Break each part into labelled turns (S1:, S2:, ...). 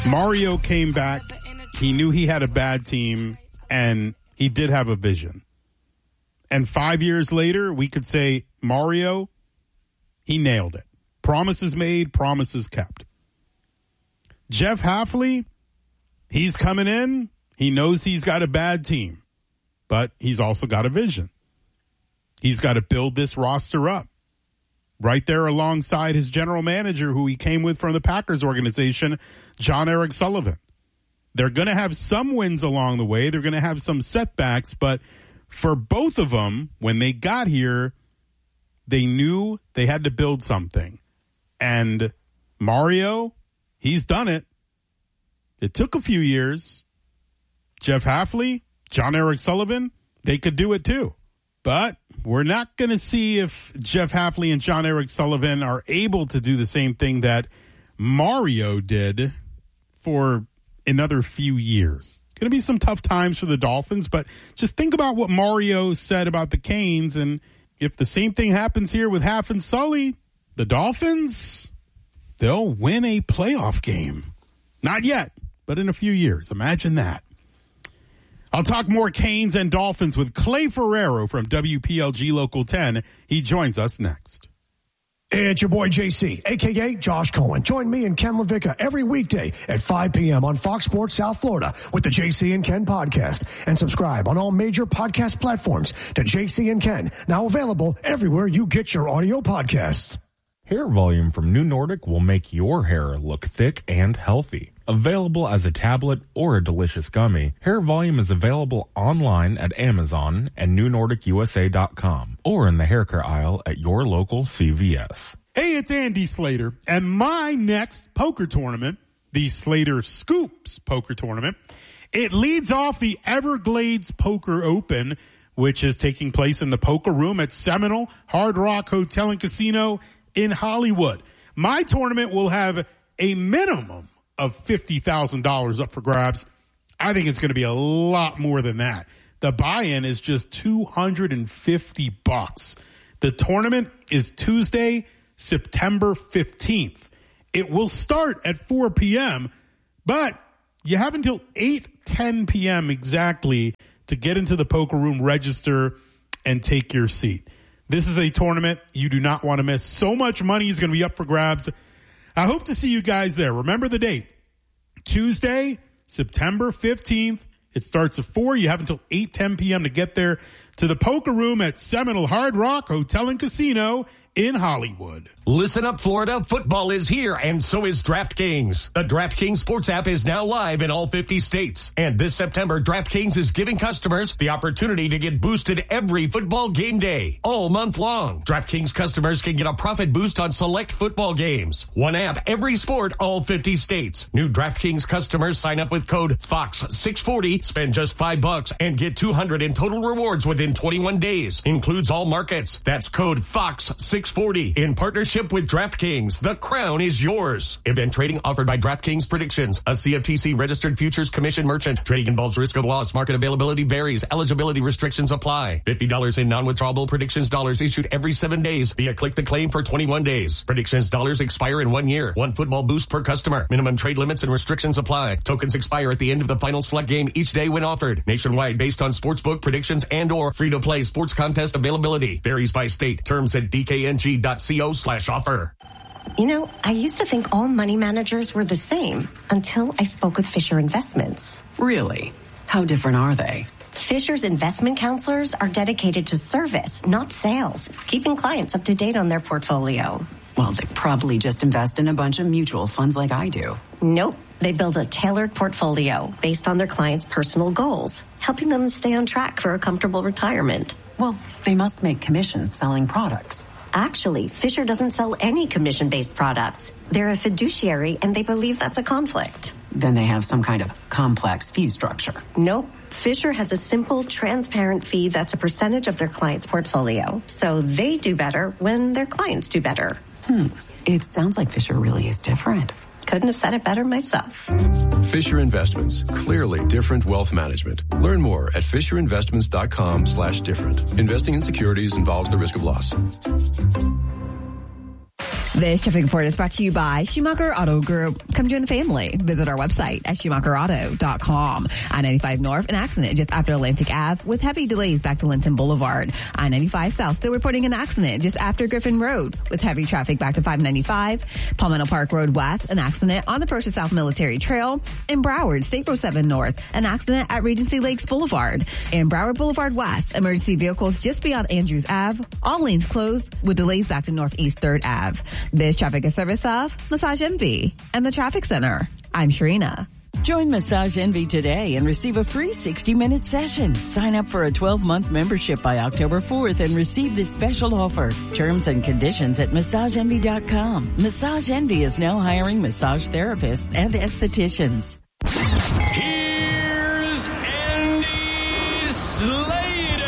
S1: Mario came back. He knew he had a bad team, and he did have a vision. And 5 years later, we could say Mario, he nailed it. Promises made, promises kept. Jeff Hafley, he's coming in. He knows he's got a bad team, but he's also got a vision. He's got to build this roster up. Right there alongside his general manager, who he came with from the Packers organization, John Eric Sullivan. They're going to have some wins along the way. They're going to have some setbacks, but for both of them, when they got here, they knew they had to build something. And Mario, he's done it. It took a few years. Jeff Hafley, John Eric Sullivan, they could do it too. But we're not going to see if Jeff Hafley and John Eric Sullivan are able to do the same thing that Mario did for another few years. It's going to be some tough times for the Dolphins, but just think about what Mario said about the Canes, and if the same thing happens here with Haf and Sully, the Dolphins, they'll win a playoff game. Not yet, but in a few years. Imagine that. I'll talk more Canes and Dolphins with Clay Ferrero from WPLG Local 10. He joins us next.
S2: It's your boy JC, a.k.a. Josh Cohen. Join me and Ken LaVicka every weekday at 5 p.m. on Fox Sports South Florida with the JC and Ken podcast. And subscribe on all major podcast platforms to JC and Ken, now available everywhere you get your audio podcasts.
S3: Hair Volume from New Nordic will make your hair look thick and healthy. Available as a tablet or a delicious gummy, Hair Volume is available online at Amazon and NewNordicUSA.com or in the hair care aisle at your local CVS.
S1: Hey, it's Andy Slater, and my next poker tournament, the Slater Scoops Poker Tournament, it leads off the Everglades Poker Open, which is taking place in the Poker Room at Seminole Hard Rock Hotel and Casino in Hollywood. My tournament will have a minimum of $50,000 up for grabs. I think it's going to be a lot more than that. The buy-in is just $250. The tournament is Tuesday, September 15th. It will start at 4 p.m., but you have until 8:10 p.m. exactly to get into the Poker Room, register, and take your seat. This is a tournament you do not want to miss. So much money is going to be up for grabs. I hope to see you guys there. Remember the date, Tuesday, September 15th. It starts at 4. You have until 8:10 p.m. to get there to the Poker Room at Seminole Hard Rock Hotel and Casino in Hollywood.
S4: Listen up, Florida. Football is here, and so is DraftKings. The DraftKings Sports app is now live in all 50 states. And this September, DraftKings is giving customers the opportunity to get boosted every football game day, all month long. DraftKings customers can get a profit boost on select football games. One app, every sport, all 50 states. New DraftKings customers sign up with code FOX640, spend just $5, and get $200 in total rewards within 21 days. Includes all markets. That's code FOX640 in partnership with DraftKings. The crown is yours. Event trading offered by DraftKings Predictions, a CFTC registered futures commission merchant. Trading involves risk of loss. Market availability varies. Eligibility restrictions apply. $50 in non-withdrawable Predictions dollars issued every 7 days via click to claim for 21 days. Predictions dollars expire in 1 year. One football boost per customer. Minimum trade limits and restrictions apply. Tokens expire at the end of the final select game each day when offered. Nationwide based on sportsbook predictions and or free-to-play sports contest availability. Varies by state. Terms at dkng.co/offer.
S5: You know, I used to think all money managers were the same until I spoke with Fisher Investments.
S6: Really? How different are they?
S5: Fisher's investment counselors are dedicated to service, not sales, keeping clients up to date on their portfolio.
S6: Well, they probably just invest in a bunch of mutual funds like I do.
S5: Nope. They build a tailored portfolio based on their clients' personal goals, helping them stay on track for a comfortable retirement.
S6: Well, they must make commissions selling products.
S5: Actually, Fisher doesn't sell any commission-based products. They're a fiduciary, and they believe that's a conflict.
S6: Then they have some kind of complex fee structure.
S5: Nope. Fisher has a simple, transparent fee that's a percentage of their client's portfolio. So they do better when their clients do better.
S6: It sounds like Fisher really is different.
S5: Couldn't have said it better myself.
S7: Fisher Investments. Clearly different wealth management. Learn more at FisherInvestments.com/different. Investing in securities involves the risk of loss.
S8: This traffic report is brought to you by Schumacher Auto Group. Come join the family. Visit our website at SchumacherAuto.com. I-95 North, an accident just after Atlantic Ave with heavy delays back to Linton Boulevard. I-95 South still reporting an accident just after Griffin Road with heavy traffic back to 595. Palmetto Park Road West, an accident on the approach to South Military Trail. In Broward, State Road 7 North, an accident at Regency Lakes Boulevard. In Broward Boulevard West, emergency vehicles just beyond Andrews Ave. All lanes closed with delays back to Northeast 3rd Ave. This traffic is service of Massage Envy and the Traffic Center. I'm Sharina.
S9: Join Massage Envy today and receive a free 60-minute session. Sign up for a 12-month membership by October 4th and receive this special offer. Terms and conditions at MassageEnvy.com. Massage Envy is now hiring massage therapists and estheticians.
S4: Here's Andy Slater.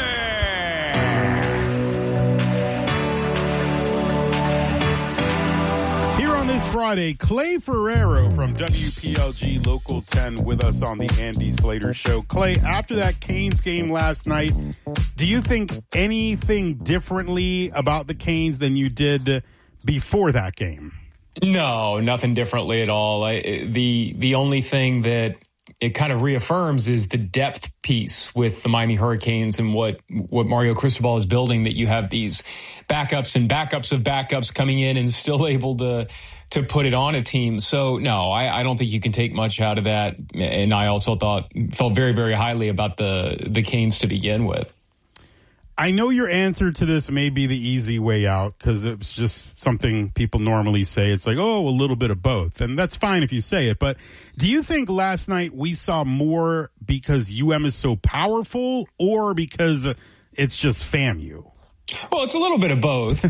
S1: Friday, Clay Ferrero from WPLG Local 10 with us on the Andy Slater Show. Clay, after that Canes game last night, do you think anything differently about the Canes than you did before that game?
S10: No, nothing differently at all. The only thing that it kind of reaffirms is the depth piece with the Miami Hurricanes and what Mario Cristobal is building, that you have these backups and backups of backups coming in and still able to put it on a team. So, no, I don't think you can take much out of that. And I also felt very, very highly about the Canes to begin with.
S1: I know your answer to this may be the easy way out because it's just something people normally say. It's like, oh, a little bit of both. And that's fine if you say it. But do you think last night we saw more because UM is so powerful or because it's just FAMU?
S10: Well, it's a little bit of both.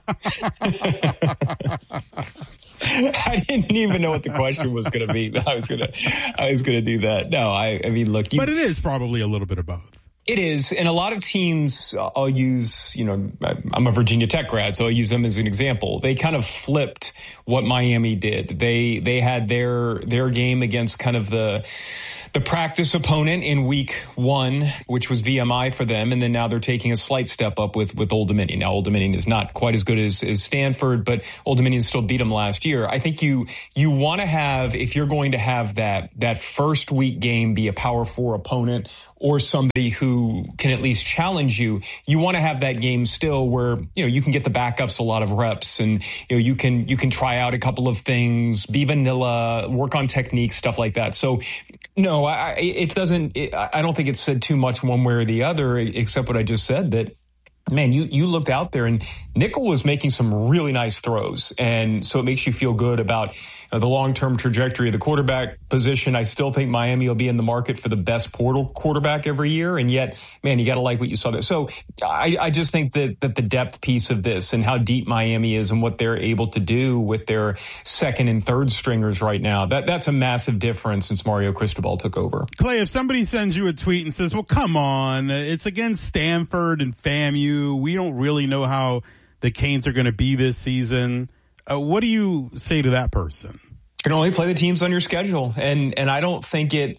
S10: I didn't even know what the question was going to be. I was going to do that. No, I mean, look.
S1: But it is probably a little bit of both.
S10: It is. And a lot of teams, I'll use, I'm a Virginia Tech grad, so I'll use them as an example. They kind of flipped what Miami did. They had their game against kind of the practice opponent in week 1, which was VMI for them. And then now they're taking a slight step up with Old Dominion. Now, Old Dominion is not quite as good as Stanford, but Old Dominion still beat them last year. I think you want to have, if you're going to have that first week game be a Power 4 opponent or somebody who can at least challenge you, you want to have that game still where, you can get the backups a lot of reps and, you can try out a couple of things, be vanilla, work on technique, stuff like that. So, no, I don't think it said too much one way or the other, except what I just said, that, man, you looked out there and Nickel was making some really nice throws. And so it makes you feel good about the long-term trajectory of the quarterback position. I still think Miami will be in the market for the best portal quarterback every year. And yet, man, you got to like what you saw there. So I just think that the depth piece of this and how deep Miami is and what they're able to do with their second and third stringers right now, that's a massive difference since Mario Cristobal took over.
S1: Clay, if somebody sends you a tweet and says, well, come on, it's against Stanford and FAMU. We don't really know how the Canes are going to be this season. What do you say to that person?
S10: You can only play the teams on your schedule, and I don't think it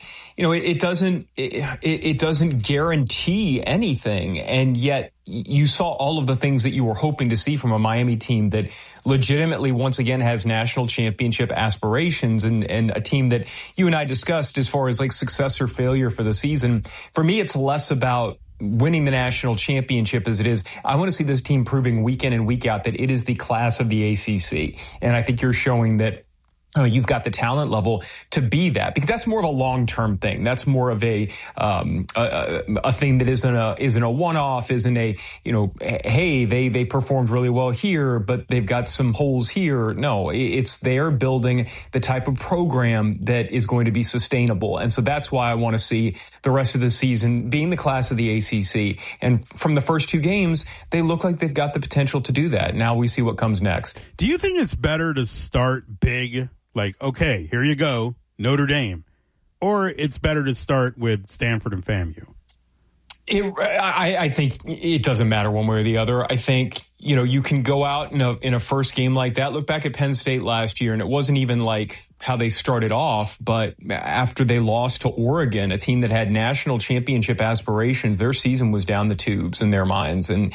S10: doesn't guarantee anything. And yet you saw all of the things that you were hoping to see from a Miami team that legitimately once again has national championship aspirations, and a team that you and I discussed as far as like success or failure for the season. For me, it's less about winning the national championship as it is. I want to see this team proving week in and week out that it is the class of the ACC. And I think you're showing that you've got the talent level to be that, because that's more of a long-term thing. That's more of a thing that isn't a one-off, isn't a, hey, they performed really well here, but they've got some holes here. No, it's they're building the type of program that is going to be sustainable. And so that's why I want to see the rest of the season being the class of the ACC. And from the first 2 games, they look like they've got the potential to do that. Now we see what comes next.
S1: Do you think it's better to start big? Like, okay, here you go, Notre Dame. Or it's better to start with Stanford and FAMU?
S10: I think it doesn't matter one way or the other. I think you can go out in a first game like that. Look back at Penn State last year, and it wasn't even like how they started off, but after they lost to Oregon, a team that had national championship aspirations, their season was down the tubes in their minds. And,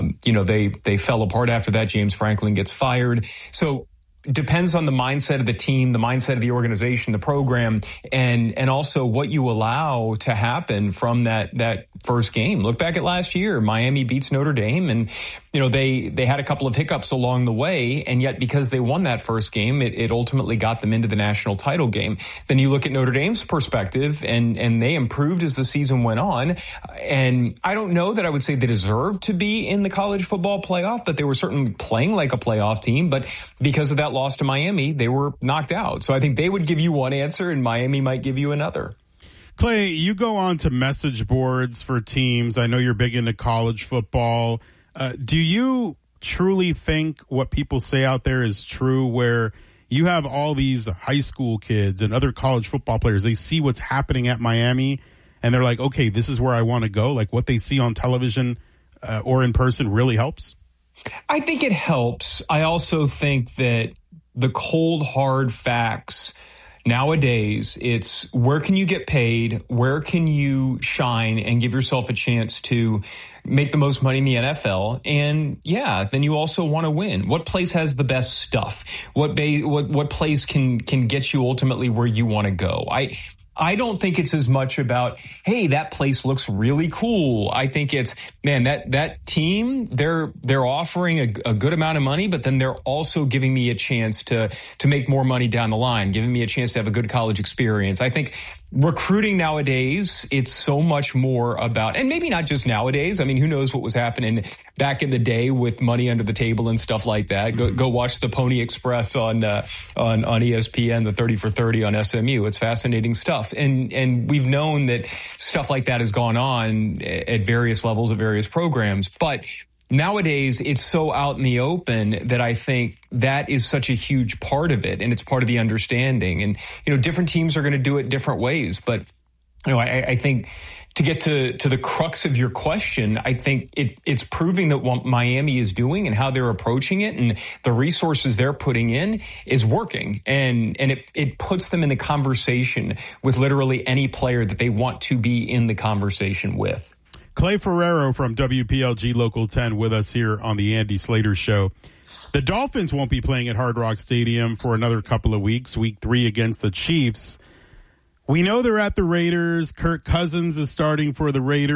S10: they fell apart after that. James Franklin gets fired. So depends on the mindset of the team, the mindset of the organization, the program, and also what you allow to happen from that first game. Look back at last year. Miami beats Notre Dame, and they had a couple of hiccups along the way, and yet because they won that first game, it ultimately got them into the national title game. Then you look at Notre Dame's perspective, and they improved as the season went on. And I don't know that I would say they deserved to be in the college football playoff, but they were certainly playing like a playoff team. But because of that loss to Miami, they were knocked out. So I think they would give you one answer, and Miami might give you another.
S1: Clay, you go on to message boards for teams. I know you're big into college football. Do you truly think what people say out there is true, where you have all these high school kids and other college football players, they see what's happening at Miami and they're like, okay, this is where I want to go? Like what they see on television or in person really helps?
S10: I think it helps. I also think that the cold, hard facts nowadays, it's where can you get paid, where can you shine and give yourself a chance to make the most money in the NFL. And then you also want to win. What place has the best stuff? What place can get you ultimately where you want to go? I don't think it's as much about, hey, that place looks really cool. I think it's, man, that team, they're offering a good amount of money, but then they're also giving me a chance to make more money down the line, giving me a chance to have a good college experience. I think recruiting nowadays, it's so much more about, and maybe not just nowadays. I mean, who knows what was happening back in the day with money under the table and stuff like that. Go watch the Pony Express on ESPN, the 30 for 30 on SMU. It's fascinating stuff. And we've known that stuff like that has gone on at various levels of various programs. But nowadays, it's so out in the open that I think that is such a huge part of it, and it's part of the understanding. And, different teams are going to do it different ways. But, I think to get to the crux of your question, I think it's proving that what Miami is doing and how they're approaching it and the resources they're putting in is working. And it puts them in the conversation with literally any player that they want to be in the conversation with.
S1: Clay Ferrero from WPLG Local 10 with us here on the Andy Slater Show. The Dolphins won't be playing at Hard Rock Stadium for another couple of weeks, week 3 against the Chiefs. We know they're at the Raiders. Kirk Cousins is starting for the Raiders.